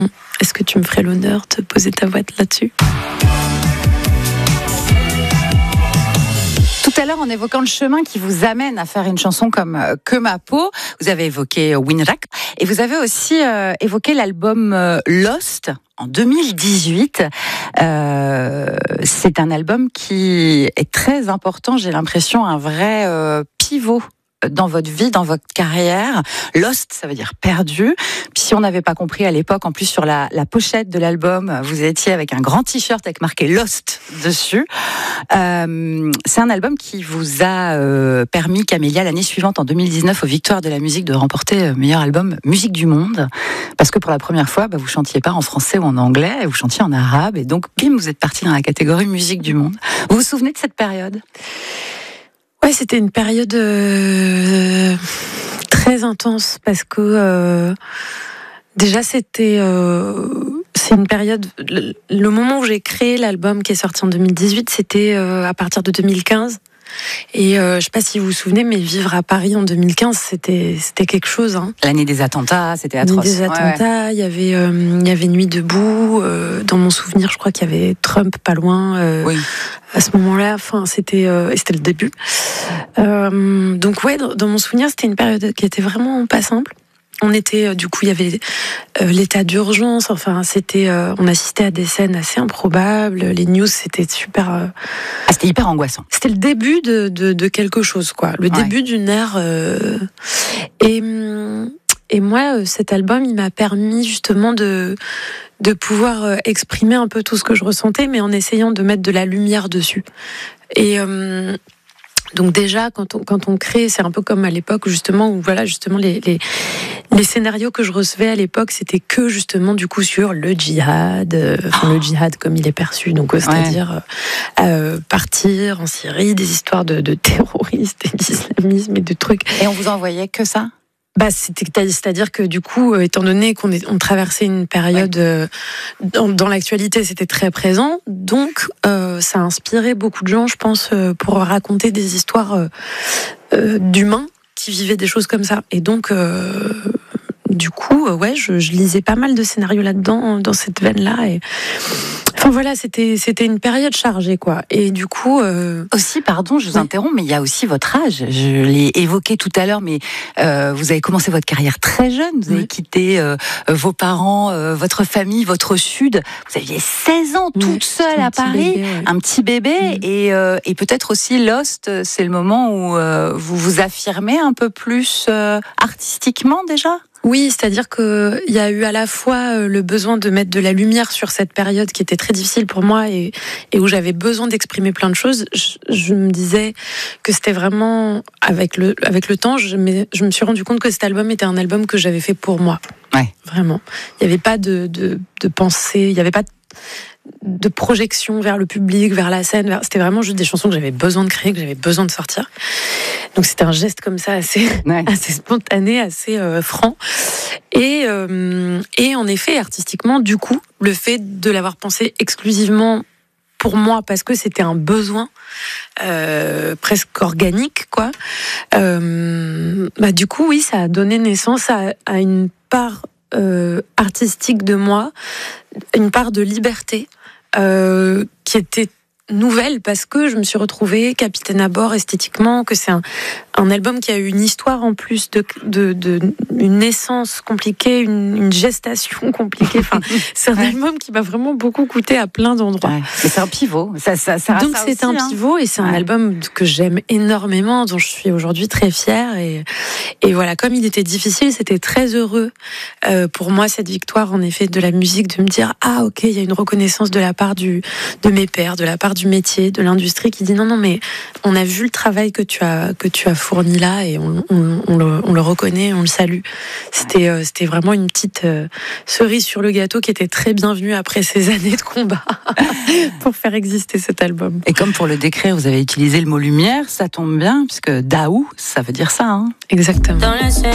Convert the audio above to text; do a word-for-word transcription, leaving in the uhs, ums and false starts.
Est-ce que tu me ferais l'honneur de poser ta voix là-dessus ? Tout à l'heure, en évoquant le chemin qui vous amène à faire une chanson comme euh, Que ma peau, vous avez évoqué Winrack et vous avez aussi euh, évoqué l'album euh, Lost en deux mille dix-huit. Euh, c'est un album qui est très important, j'ai l'impression, un vrai euh, pivot dans votre vie, dans votre carrière. Lost, ça veut dire perdu. Puis si on n'avait pas compris à l'époque, en plus sur la, la pochette de l'album, vous étiez avec un grand t-shirt avec marqué Lost dessus. Euh, c'est un album qui vous a euh, permis, Camélia, l'année suivante, en deux mille dix-neuf, aux Victoires de la musique, de remporter le meilleur album musique du monde. Parce que pour la première fois, bah, vous chantiez pas en français ou en anglais, vous chantiez en arabe. Et donc, bim, vous êtes parti dans la catégorie musique du monde. Vous vous souvenez de cette période ? Ouais, c'était une période euh, très intense parce que euh, déjà c'était euh, c'est une période. Le, le moment où j'ai créé l'album qui est sorti en deux mille dix-huit, c'était euh, à partir de deux mille quinze. Et euh, je sais pas si vous vous souvenez, mais vivre à Paris en deux mille quinze, c'était c'était quelque chose. Hein. L'année des attentats, c'était atroce. L'année des attentats, ouais, ouais. Il y avait euh, il y avait Nuit debout. Euh, dans mon souvenir, je crois qu'il y avait Trump pas loin. Euh, oui. À ce moment-là, enfin, c'était euh, c'était le début. Euh, donc ouais, dans, dans mon souvenir, c'était une période qui était vraiment pas simple. On était, euh, du coup, il y avait euh, l'état d'urgence. Enfin, c'était, euh, on assistait à des scènes assez improbables. Les news, c'était super. Euh, ah, c'était hyper angoissant. C'était le début de, de, de quelque chose, quoi. Le ouais. début d'une ère. Euh, et et moi, cet album, il m'a permis justement de de pouvoir exprimer un peu tout ce que je ressentais, mais en essayant de mettre de la lumière dessus. Et euh, donc déjà, quand on, quand on crée, c'est un peu comme à l'époque, justement, où voilà, justement, les, les, les scénarios que je recevais à l'époque, c'était que justement, du coup, sur le djihad, euh, enfin, oh. le djihad comme il est perçu, donc c'est-à-dire ouais. euh, partir en Syrie, des histoires de, de terroristes et d'islamisme et de trucs. Et on vous envoyait que ça ? Bah, c'était, c'est-à-dire que du coup, étant donné qu'on est, on traversait une période ouais. euh, dans, dans l'actualité, c'était très présent, donc euh, ça a inspiré beaucoup de gens, je pense, euh, pour raconter des histoires euh, euh, d'humains qui vivaient des choses comme ça. Et donc, euh, du coup, euh, ouais, je, je lisais pas mal de scénarios là-dedans, dans cette veine-là, et enfin voilà, c'était c'était une période chargée, quoi. Et du coup euh... aussi, pardon, je vous oui. interromps, mais il y a aussi votre âge. Je l'ai évoqué tout à l'heure, mais euh, vous avez commencé votre carrière très jeune. Vous avez oui. quitté euh, vos parents, euh, votre famille, votre sud. Vous aviez seize ans, toute oui. seule à Paris, bébé, ouais. un petit bébé, oui. et euh, et peut-être aussi Lost. C'est le moment où euh, vous vous affirmez un peu plus euh, artistiquement déjà. Oui, c'est-à-dire que il y a eu à la fois le besoin de mettre de la lumière sur cette période qui était très difficile pour moi et, et où j'avais besoin d'exprimer plein de choses. Je, je me disais que c'était vraiment avec le avec le temps, je me, je me suis rendu compte que cet album était un album que j'avais fait pour moi. Ouais. Vraiment. Il n'y avait pas de de, de pensée, il n'y avait pas de de projection vers le public, vers la scène. Vers... C'était vraiment juste des chansons que j'avais besoin de créer, que j'avais besoin de sortir. Donc c'était un geste comme ça assez, ouais. assez spontané, assez euh, franc. Et, euh, et en effet, artistiquement, du coup, le fait de l'avoir pensé exclusivement pour moi, parce que c'était un besoin euh, presque organique, quoi. Euh, bah, du coup, oui, ça a donné naissance à, à une part euh, artistique de moi, une part de liberté euh, qui était nouvelle parce que je me suis retrouvée capitaine à bord esthétiquement, que c'est un, un album qui a eu une histoire en plus de, de, de une naissance compliquée, une, une gestation compliquée. Enfin, c'est un ouais. album qui m'a vraiment beaucoup coûté à plein d'endroits. Ouais. Mais c'est un pivot. Ça, ça, ça Donc ça c'est aussi, un hein. pivot et c'est ouais. un album que j'aime énormément, dont je suis aujourd'hui très fière. Et, et voilà, comme il était difficile, c'était très heureux euh, pour moi cette victoire, en effet, de la musique, de me dire ah ok, il y a une reconnaissance de la part du de mes pairs, de la part du métier, de l'industrie qui dit non non mais on a vu le travail que tu as que tu as fourni là et on, on, on, le, on le reconnaît, on le salue. C'était euh, c'était vraiment une petite euh, cerise sur le gâteau qui était très bienvenue après ces années de combat pour faire exister cet album. Et comme pour le décrire, vous avez utilisé le mot lumière, ça tombe bien puisque Daou, ça veut dire ça. Hein. Exactement.